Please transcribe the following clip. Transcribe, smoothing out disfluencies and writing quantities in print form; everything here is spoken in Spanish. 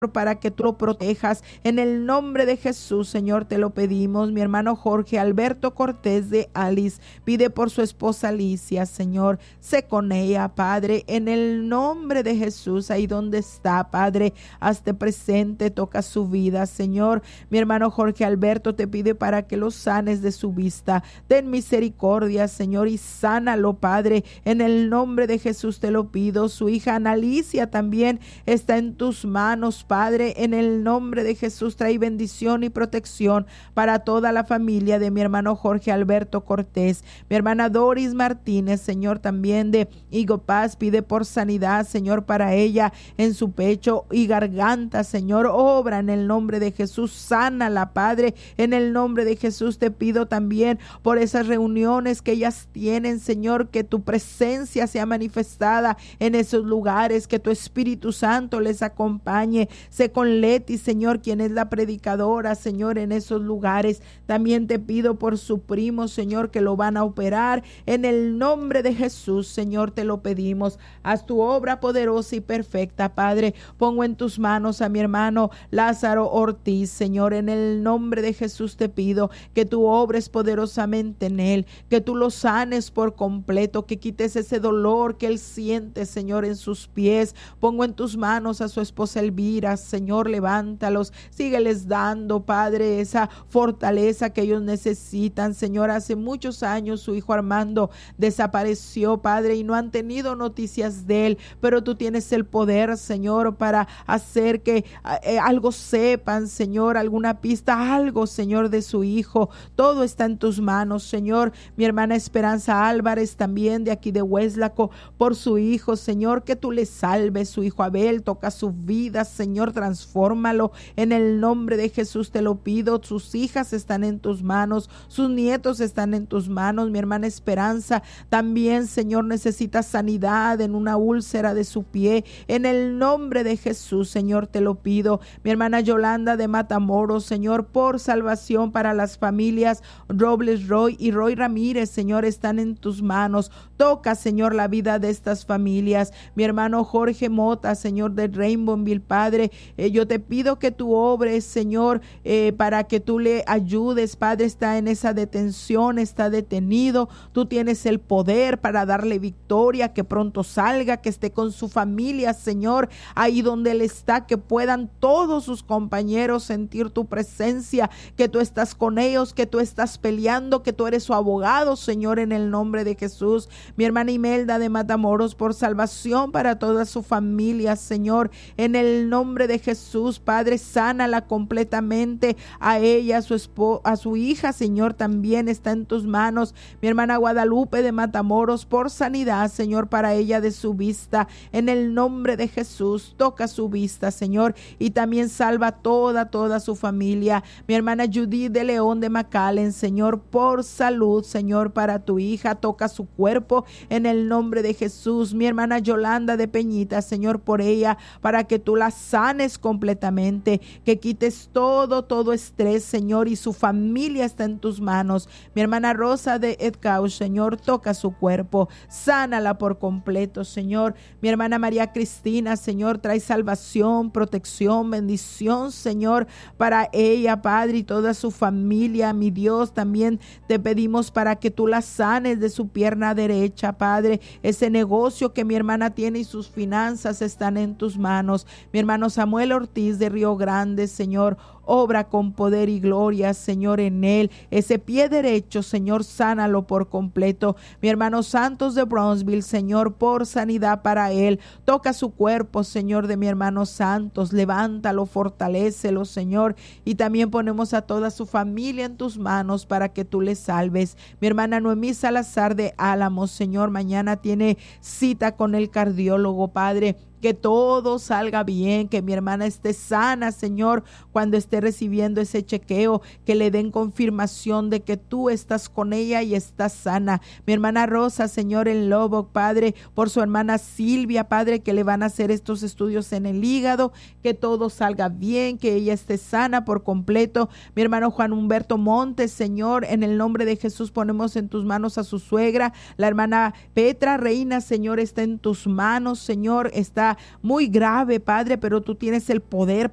para que tú lo protejas. En el nombre de Jesús, Señor, te lo pedimos. Mi hermano Jorge Alberto Cortés de Alice pide por su esposa Alicia, Señor. Sé con ella, Padre, en el nombre de Jesús, ahí donde está, Padre, hazte presente, toca su vida, Señor. Mi hermano Jorge Alberto te pide para que lo sanes de su vista. Ten misericordia, Señor, y sánalo, Padre. En el nombre de Jesús te lo pido. Su hija Ana Alicia también está en tus manos, Padre, en el nombre de Jesús. Trae bendición y protección para toda la familia de mi hermano Jorge Alberto Cortés. Mi hermana Doris Martínez, Señor, también de Higo Paz, pide por sanidad, Señor, para ella en su pecho y garganta, Señor. Obra en el nombre de Jesús, sánala, Padre, en el nombre de Jesús. Te pido también por esas reuniones que ellas tienen, Señor, que tu presencia sea manifestada en esos lugares, que tu Espíritu Santo les acompañe. Sé con Leti, Señor, quien es la predicadora, Señor, en esos lugares. También te pido por su primo, Señor, que lo van a operar. En el nombre de Jesús, Señor, te lo pedimos. Haz tu obra poderosa y perfecta, Padre. Pongo en tus manos a mi hermano Lázaro Ortiz, Señor. En el nombre de Jesús te pido que tú obres poderosamente en él, que tú lo sanes por completo, que quites ese dolor que él siente, Señor, en sus pies. Pongo en tus manos a su esposa Elvira, Señor, levántalos, sígueles dando, Padre, esa fortaleza que ellos necesitan, Señor. Hace muchos años su hijo Armando desapareció, Padre, y no han tenido noticias de él, pero tú tienes el poder, Señor, para hacer que algo sepan, Señor, alguna pista, algo, Señor, de su hijo. Todo está en tus manos, Señor. Mi hermana Esperanza Álvarez, también de aquí de Hueslaco, por su hijo, Señor, que tú le salves, su hijo Abel, toca su vida, Señor, transfórmalo. En el nombre de Jesús te lo pido. Sus hijas están en tus manos, sus nietos están en tus manos. Mi hermana Esperanza también, Señor, necesita sanidad en una úlcera de su pie. En el nombre de Jesús, Señor, te lo pido. Mi hermana Yolanda de Matamoros, Señor, por salvación para las familias Robles Roy y Roy Ramírez, Señor, están en tus manos. Toca, Señor, la vida de estas familias. Mi hermano Jorge Mota, Señor, de Rainbowville, Padre, yo te pido que tú obres, Señor, para que tú le ayudes, Padre. Está en esa detención, está detenido. Tú tienes el poder para darle victoria, que pronto salga, que esté con su familia, Señor, ahí donde él está, que puedan todos sus compañeros sentir tu presencia, que tú estás con ellos, que tú estás peleando, que tú eres su abogado, Señor, en el nombre de Jesús. Mi hermana Imelda de Matamoros, por salvación para toda su familia, Señor, en el nombre de Jesús, Padre, sánala completamente a ella, a su hija, Señor, también está en tus manos. Mi hermana Guadalupe de Matamoros, por sanidad, Señor, para ella de su vista, en el nombre de Jesús, toca su vista, Señor, y también salva toda su familia. Mi hermana Judith de León de McAllen, Señor, por salud, Señor, para tu hija, toca su cuerpo en el nombre de Jesús. Mi hermana Yolanda de Peñita, Señor, por ella, para que tú la sanes completamente, que quites todo estrés, Señor, y su familia está en tus manos. Mi hermana Rosa de Edcau, Señor, toca su cuerpo, sánala por completo, Señor. Mi hermana María Cristina, Señor, trae salvación, protección, bendición, Señor, para ella, Padre, y toda su familia. Mi Dios, también te pedimos para que tú la sanes de su pierna derecha, Padre. Ese negocio que mi hermana tiene y sus finanzas están en tus manos. Mi hermano Samuel Ortiz de Río Grande, Señor, obra con poder y gloria, Señor, en él. Ese pie derecho, Señor, sánalo por completo. Mi hermano Santos de Brownsville, Señor, por sanidad para él. Toca su cuerpo, Señor, de mi hermano Santos. Levántalo, fortalécelo, Señor. Y también ponemos a toda su familia en tus manos para que tú le salves. Mi hermana Noemí Salazar de Álamos, Señor, mañana tiene cita con el cardiólogo, Padre. Que todo salga bien, que mi hermana esté sana, Señor, cuando esté recibiendo ese chequeo, que le den confirmación de que tú estás con ella y estás sana. Mi hermana Rosa, Señor, en Lubbock, Padre, por su hermana Silvia, Padre, que le van a hacer estos estudios en el hígado, que todo salga bien, que ella esté sana por completo. Mi hermano Juan Humberto Montes, Señor, en el nombre de Jesús ponemos en tus manos a su suegra. La hermana Petra Reina, Señor, está en tus manos, Señor, está muy grave, Padre, pero tú tienes el poder